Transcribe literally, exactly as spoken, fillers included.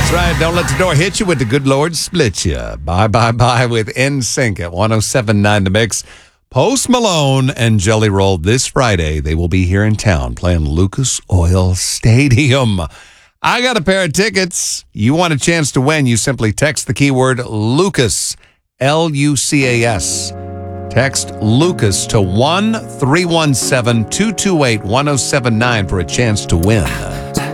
That's right. Don't let the door hit you with the good Lord split you. Bye, bye, bye with N Sync at one oh seven point nine The Mix. Post Malone and Jelly Roll this Friday. They will be here in town playing Lucas Oil Stadium. I got a pair of tickets. You want a chance to win, you simply text the keyword Lucas, L U C A S. Text Lucas to one three one seven, two two eight, one oh seven nine for a chance to win.